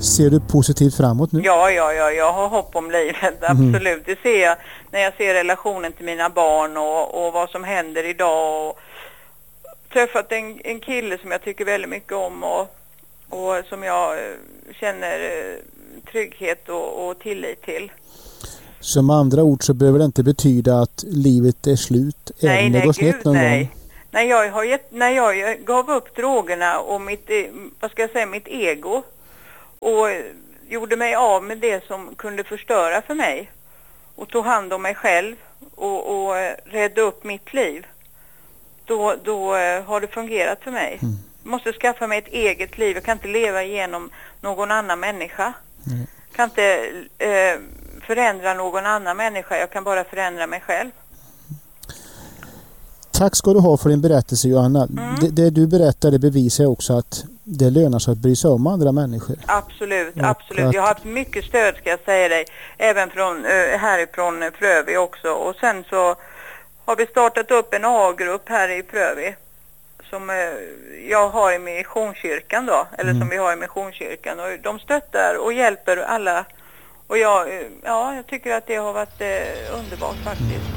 Ser du positivt framåt nu? Ja, jag har hopp om livet, absolut. Det ser jag när jag ser relationen till mina barn och vad som händer idag. Och träffat en kille som jag tycker väldigt mycket om och som jag känner trygghet och tillit till. Som andra ord så behöver det inte betyda att livet är slut även det går snett någon gång. När jag gav upp drogerna och mitt ego och gjorde mig av med det som kunde förstöra för mig och tog hand om mig själv och rädda upp mitt liv, då har det fungerat för mig. Jag måste skaffa mig ett eget liv. Jag kan inte leva genom någon annan människa. Jag kan inte förändra någon annan människa. Jag kan bara förändra mig själv. Tack ska du ha för din berättelse, Johanna. Det du berättar, det bevisar också att det lönar sig att bry sig om andra människor. Absolut. Jag har haft mycket stöd, ska jag säga dig. Även härifrån Frövi också. Och sen så har vi startat upp en A-grupp här i Frövi. Som jag har i Missionskyrkan då. Eller som vi har i Missionskyrkan. Och de stöttar och hjälper alla. Och jag tycker att det har varit underbart faktiskt.